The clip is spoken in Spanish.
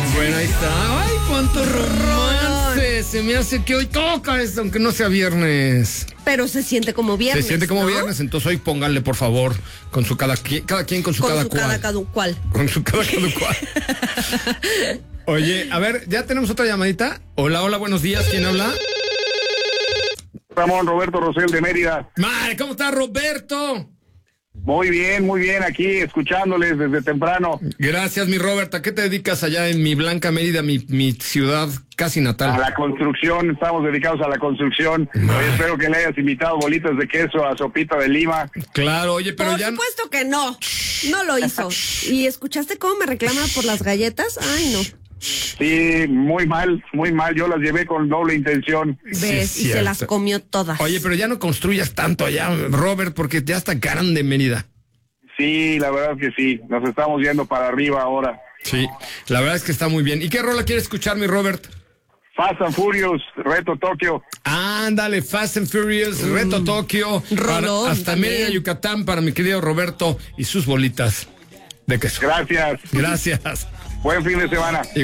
Bueno, ahí está. Ay, cuánto romance. Se me hace que hoy toca esto, aunque no sea viernes. Pero se siente como viernes. Se siente como ¿no? viernes, entonces hoy pónganle, por favor, con su cada quien con su cada cual. Con su cada cual. Oye, a ver, ¿ya tenemos otra llamadita? Hola, buenos días, ¿quién habla? Ramón Roberto Rosel de Mérida. Madre, ¿cómo está Roberto? Muy bien, aquí escuchándoles desde temprano. Gracias, mi Robert. ¿A qué te dedicas allá en mi blanca Mérida, mi ciudad casi natal? A la construcción, estamos dedicados a la construcción. Hoy espero que le hayas invitado bolitas de queso a Sopita de Lima. Claro, oye, pero por ya... Por supuesto que no lo hizo. ¿Y escuchaste cómo me reclama por las galletas? Ay, no. Sí, muy mal, yo las llevé con doble intención. ¿Ves? Sí, y se las comió todas. Oye, pero ya no construyas tanto allá, Robert, porque ya está grande Mérida. Sí, la verdad que sí, nos estamos yendo para arriba ahora. Sí, la verdad es que está muy bien. ¿Y qué rola quieres escuchar, mi Robert? Fast and Furious, Reto Tokio. Ándale, Fast and Furious, Reto Tokio, hasta Mérida, Yucatán, para mi querido Roberto y sus bolitas de queso. Gracias. Gracias. Buen fin de semana.